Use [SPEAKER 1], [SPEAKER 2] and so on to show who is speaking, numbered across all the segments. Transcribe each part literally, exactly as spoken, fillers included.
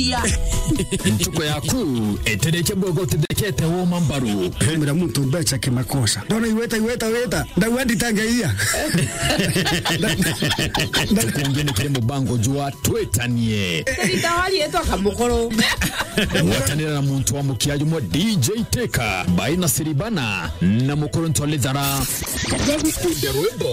[SPEAKER 1] Ria.
[SPEAKER 2] Ntuko yaku etereke bogo tedekete wo mambaru.
[SPEAKER 3] Mira mtu becha kimakosa. Dona iweta iweta weta. Ndawandi tangaia.
[SPEAKER 2] Tukungene kile mubango jua twetanie.
[SPEAKER 1] Itawali eto akamukoro.
[SPEAKER 2] Watanira na muntu wa mukiaji mwa D J Teka baina siribana na mukoro ntolezara Nderwebo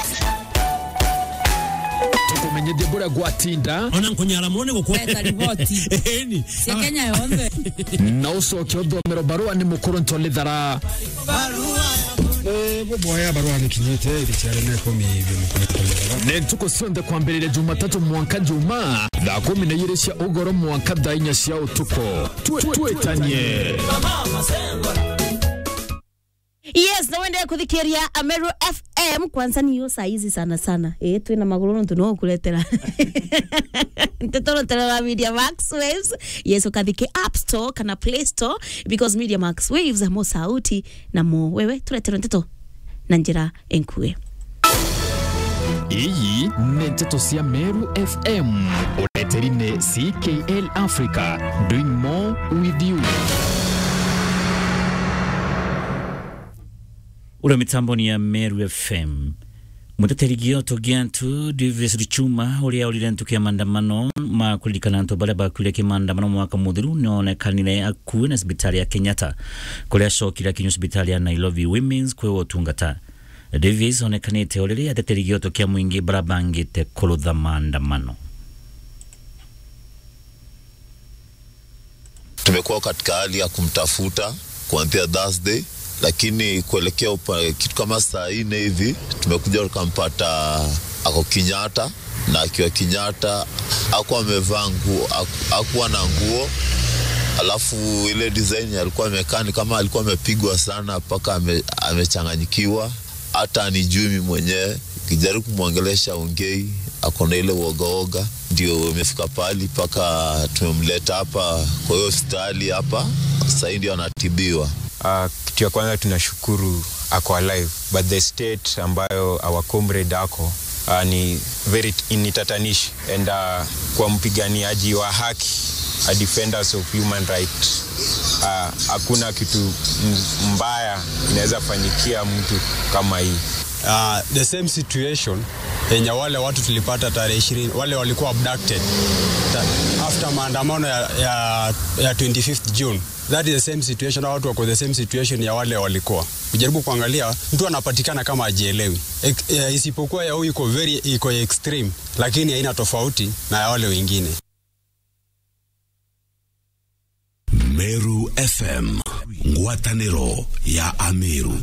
[SPEAKER 2] tukumenye Debora Gwatinda
[SPEAKER 4] ona nkunyala muone
[SPEAKER 1] Beta riboti
[SPEAKER 4] eni
[SPEAKER 1] Sekenya yonde
[SPEAKER 2] na usoke odomero barua ni mukoro ntolezara
[SPEAKER 3] barua eh boya barua ni kinyete ili tiare na komi hivi mukoro ntolezara
[SPEAKER 2] ne tuko sonde kwa mbelele Jumatatu mwanka Juma da kumi na yiresha ugoro mwanka dainya sia utuko twetanie.
[SPEAKER 5] Yes, na wende kuthikiria Ameru F M kwanza niyo saizi sana sana. Eh twina maguru ntuno kuletera. Ntotoro tera Media Max Waves. Yes, ukathike App Store kana Play Store because Media Max Waves mo sauti na mo wewe tuletera nteto na njira enkue.
[SPEAKER 2] Iyi nenteto sia Meru F M uleterine C K L Africa doing more with you.
[SPEAKER 4] Ura mitambo ni ya Meru F M. Muteteri gioto giantu Davis Richuma ulia ulirentu kia mandamano ma kulikana nto bale ba kuleke mandamano mwaka mudhiru nione kanile akuwe na hospitali ya Kenyatta kulea shoki la kinyo hospitali ya Nairobi Women's kwe wotungata. Davis onekanite olele ya teteri gioto kia mwingi barabangite kolodha mandamano.
[SPEAKER 6] Tumekuwa katika hali ya kumtafuta kuanzia Thursday, lakini kuelekea upa, kitu kama saa nne hivi tumekuja tukampata ako Kenyatta, na akiwa Kenyatta hakuwa amevaa nguo, hakuwa na nguo, alafu ile design alikuwa amekaa kama alikuwa amepigwa sana paka ame, amechanganyikiwa, hata anijui mimi mwenyewe. Kijaribu kumwongelesha ongei akona ile woga woga, ndio imefika pali paka tumemleta hapa kwa hiyo hospitali hapa, sasa ndio anatibiwa.
[SPEAKER 7] Uh, kitu ya kwanza tunashukuru ako alive, but the state ambayo our comrade ako uh, ni very initatanishi, and uh, kwa mpiganiaji wa haki, a defenders of human rights, uh, hakuna kitu mbaya inaweza fanyikia mtu kama hii.
[SPEAKER 8] Uh, the same situation yenye wale watu tulipata tarehe ishirini, wale walikuwa abducted after maandamano ya, ya, ya twenty-fifth June. That is the same situation, watu wako the same situation ya wale walikuwa. Ujaribu kuangalia mtu anapatikana kama ajielewi. E, e, isipokuwa ya huyu iko very iko extreme, lakini haina tofauti na ya wale wengine.
[SPEAKER 9] Meru F M, ngwataniro ya Ameru.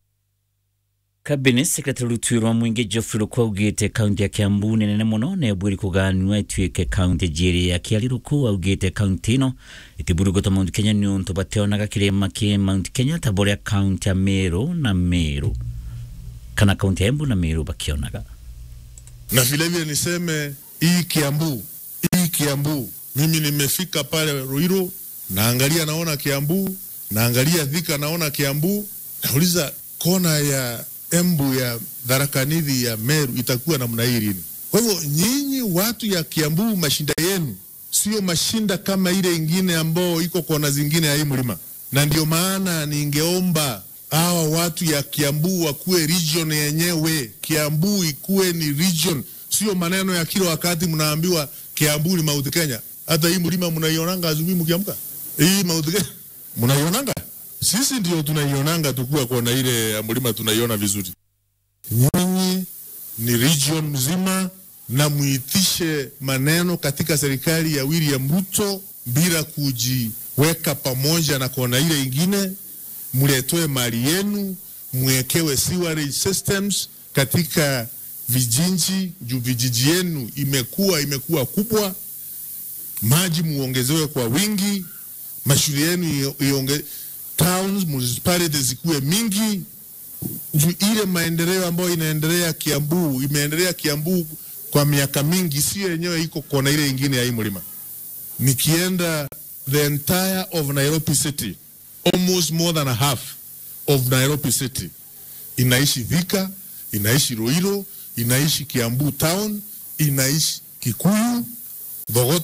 [SPEAKER 4] Cabinet Secretary Lutuiro Mwingi Geoffrey Lukwaugite county ya Kiambu nene muno ne bwiri kuganwa itwike county jiri ya Kialiruku augite county no itiburugoto Mount Kenya nyunto bateonaga kirema ki Mount Kenya tabore ya county ya Meru na Meru kana county ya Embu na Meru bakionaga.
[SPEAKER 10] Na vile vile niseme hii Kiambu, hii Kiambu mimi nimefika pale Ruiru, naangalia naona Kiambu, naangalia Thika naona Kiambu, nauliza kona ya Embu ya Tharaka Nithi ya Meru itakuwa namna hii lini? Kwa hivyo nyinyi watu ya Kiambu, mashinda yenu sio mashinda kama ile ingine ambao iko kona zingine ya hii mlima, na ndio maana ningeomba hawa watu ya Kiambu wakuwe region yenyewe. Kiambu ikuwe ni region, sio maneno ya kila wakati mnaambiwa Kiambu ni Mount Kenya. Hata hii mlima mnaionanga asubuhi mkiamka, hii Mount Kenya mnaionanga. Sisi ndio tunaionanga tukua kwa na ile mlima tunaiona vizuri. Nyinyi ni region mzima, na muitishe maneno katika serikali ya William Ruto bila kujiweka pamoja na kona ile ingine. Mletoe mali yenu, muwekewe sewerage systems katika vijiji, juu vijiji yenu imekuwa imekuwa kubwa. Maji muongezewe kwa wingi, mashule yenu ionge, towns, municipalities zikuwe mingi. Juu ile maendeleo ambayo inaendelea Kiambu, imeendelea Kiambu kwa miaka mingi, sio yenyewe iko kona ile ingine ya hii mlima. Nikienda the entire of Nairobi city, almost more than a half of Nairobi city inaishi Thika, inaishi Ruiru, inaishi Kiambu town, inaishi Kikuyu, Bogoto,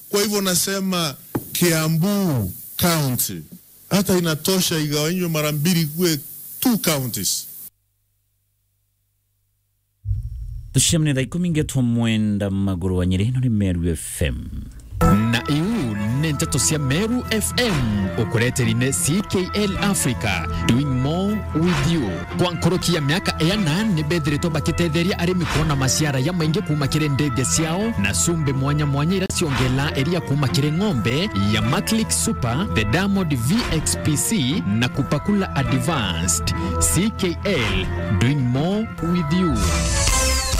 [SPEAKER 10] Kwa hivyo nasema Kiambu County hata inatosha igawanywe mara mbili kuwe two counties.
[SPEAKER 4] Tushamne da ikumi ngeto mwenda maguru wa Nyeri no ni Meru F M.
[SPEAKER 2] Na iu nentato cia Meru F M ukureterine C K L Africa, doing more with you. Kwa nkorokia miaka ena ni bedreto bakitetheria arimi kuona masiara ya maingi kuma kire ndege ciao na sumbe mwanya mwanya ira ciongela eria kuma kire ng'ombe ya Maclick Super, the Diamond V X P C na kupakula Advanced. C K L, doing more with you.